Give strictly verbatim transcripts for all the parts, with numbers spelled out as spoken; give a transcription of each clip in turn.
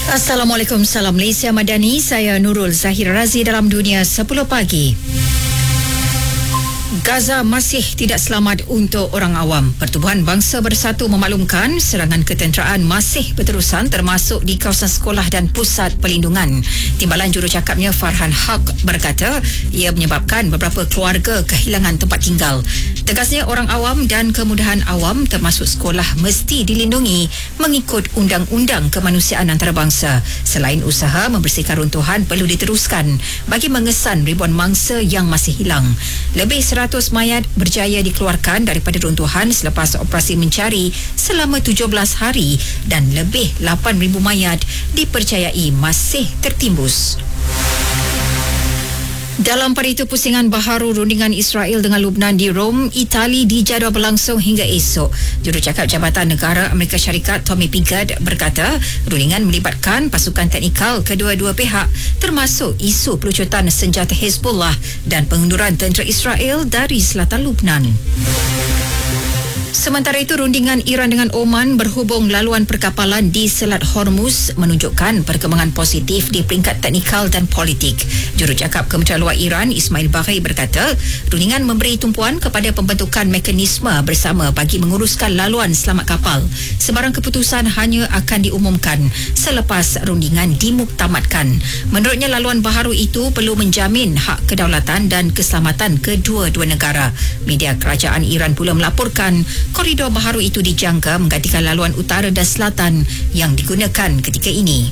Assalamualaikum, salam Malaysia Madani. Saya Nurul Zahir Razi dalam Dunia sepuluh Pagi. Gaza masih tidak selamat untuk orang awam. Pertubuhan Bangsa Bersatu memaklumkan serangan ketenteraan masih berterusan termasuk di kawasan sekolah dan pusat perlindungan. Timbalan jurucakapnya Farhan Haq berkata ia menyebabkan beberapa keluarga kehilangan tempat tinggal. Tegasnya orang awam dan kemudahan awam termasuk sekolah mesti dilindungi mengikut Undang-Undang Kemanusiaan Antarabangsa. Selain usaha membersihkan runtuhan perlu diteruskan bagi mengesan ribuan mangsa yang masih hilang. Lebih seratus mayat berjaya dikeluarkan daripada runtuhan selepas operasi mencari selama tujuh belas hari dan lebih lapan ribu mayat dipercayai masih tertimbus. Dalam pada itu, pusingan baharu rundingan Israel dengan Lubnan di Rom, Itali dijadual berlangsung hingga esok. Jurucakap Jabatan Negara Amerika Syarikat Tommy Pigott berkata rundingan melibatkan pasukan teknikal kedua-dua pihak termasuk isu pelucutan senjata Hezbollah dan pengunduran tentera Israel dari selatan Lubnan. Sementara itu, rundingan Iran dengan Oman berhubung laluan perkapalan di Selat Hormuz menunjukkan perkembangan positif di peringkat teknikal dan politik. Jurucakap Kementerian Luar Iran Ismail Baghaei berkata rundingan memberi tumpuan kepada pembentukan mekanisme bersama bagi menguruskan laluan selamat kapal. Sebarang keputusan hanya akan diumumkan selepas rundingan dimuktamadkan. Menurutnya, laluan baharu itu perlu menjamin hak kedaulatan dan keselamatan kedua-dua negara. Media kerajaan Iran pula melaporkan koridor baharu itu dijangka menggantikan laluan utara dan selatan yang digunakan ketika ini.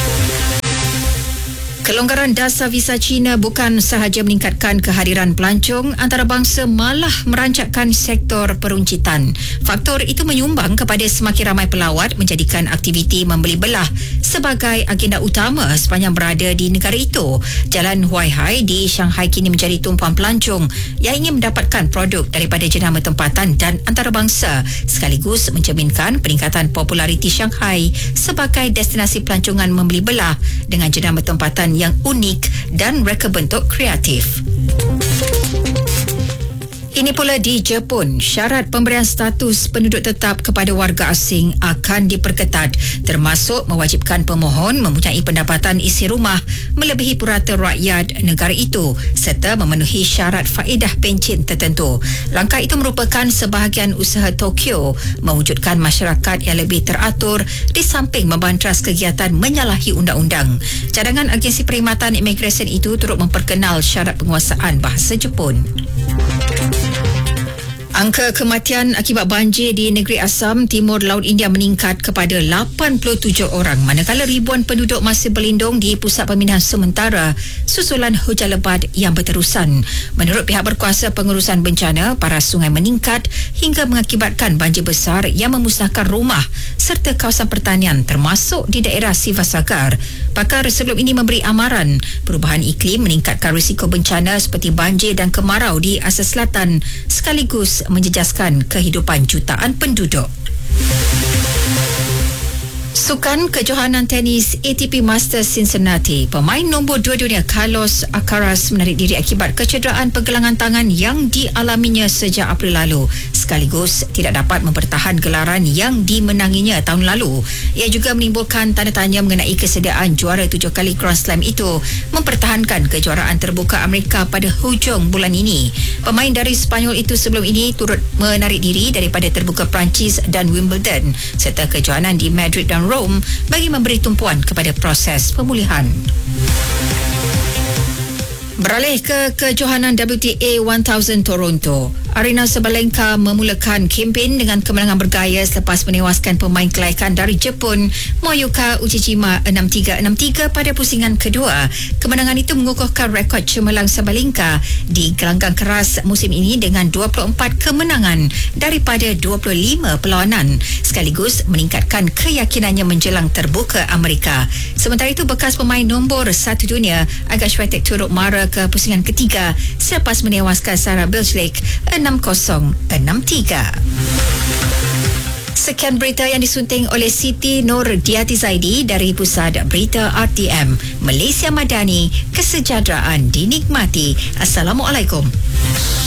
Kelonggaran dasar visa China bukan sahaja meningkatkan kehadiran pelancong antarabangsa, malah merancakkan sektor peruncitan. Faktor itu menyumbang kepada semakin ramai pelawat menjadikan aktiviti membeli belah sebagai agenda utama sepanjang berada di negara itu. Jalan Huaihai di Shanghai kini menjadi tumpuan pelancong yang ingin mendapatkan produk daripada jenama tempatan dan antarabangsa, sekaligus mencerminkan peningkatan populariti Shanghai sebagai destinasi pelancongan membeli belah dengan jenama tempatan yang unik dan reka bentuk kreatif. Ini pula di Jepun, syarat pemberian status penduduk tetap kepada warga asing akan diperketat, termasuk mewajibkan pemohon mempunyai pendapatan isi rumah melebihi purata rakyat negara itu serta memenuhi syarat faedah pencen tertentu. Langkah itu merupakan sebahagian usaha Tokyo mewujudkan masyarakat yang lebih teratur di samping membantras kegiatan menyalahi undang-undang. Cadangan agensi perkhidmatan imigresen itu turut memperkenal syarat penguasaan bahasa Jepun. Angka kematian akibat banjir di negeri Assam, Timur Laut India meningkat kepada lapan puluh tujuh orang, manakala ribuan penduduk masih berlindung di pusat pemindahan sementara susulan hujan lebat yang berterusan. Menurut pihak berkuasa pengurusan bencana, paras sungai meningkat hingga mengakibatkan banjir besar yang memusnahkan rumah serta kawasan pertanian termasuk di daerah Sivasagar. Pakar sebelum ini memberi amaran perubahan iklim meningkatkan risiko bencana seperti banjir dan kemarau di Asia Selatan sekaligus menjejaskan kehidupan jutaan penduduk. Sukan kejohanan tenis A T P Masters Cincinnati, pemain nombor dua dunia Carlos Alcaraz menarik diri akibat kecederaan pergelangan tangan yang dialaminya sejak April lalu, sekaligus tidak dapat mempertahan gelaran yang dimenanginya tahun lalu. Ia juga menimbulkan tanda tanya mengenai kesediaan juara tujuh kali Grand Slam itu mempertahankan kejuaraan terbuka Amerika pada hujung bulan ini. Pemain dari Sepanyol itu sebelum ini turut menarik diri daripada terbuka Perancis dan Wimbledon serta kejohanan di Madrid dan Rome bagi memberi tumpuan kepada proses pemulihan. Beralih ke kejohanan W T A seribu Toronto, Aryna Sabalenka memulakan kempen dengan kemenangan bergaya selepas menewaskan pemain kelaikan dari Jepun Moyuka Uchijima enam tiga enam tiga pada pusingan kedua. Kemenangan itu mengukuhkan rekod cemerlang Sabalenka di gelanggang keras musim ini dengan dua puluh empat kemenangan daripada dua puluh lima perlawanan, sekaligus meningkatkan keyakinannya menjelang terbuka Amerika. Sementara itu, bekas pemain nombor satu dunia Iga Swiatek turut mara ke pusingan ketiga selepas menewaskan Sarah Bilchlik enam kosong enam tiga. Sekian berita yang disunting oleh Siti Nur Diati Zaidi dari Pusat Berita R T M. Malaysia Madani, kesejahteraan dinikmati. Assalamualaikum.